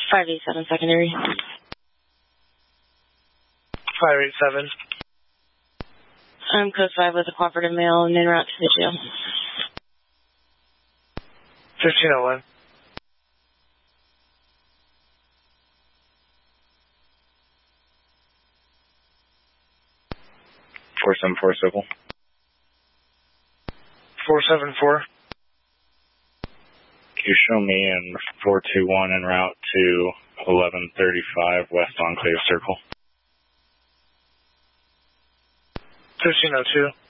587 secondary. 587. I'm code 5 with a cooperative male and en route to the jail. 1501. (474) civil. 474. Can you show me in 421 en route to 1135 West Enclave Circle? 1502.